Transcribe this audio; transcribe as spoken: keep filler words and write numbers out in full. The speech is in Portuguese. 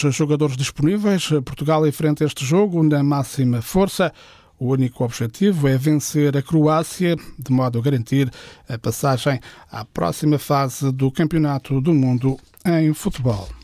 Jogadores disponíveis, Portugal enfrenta este jogo na máxima força. O único objetivo é vencer a Croácia, de modo a garantir a passagem à próxima fase do Campeonato do Mundo em futebol.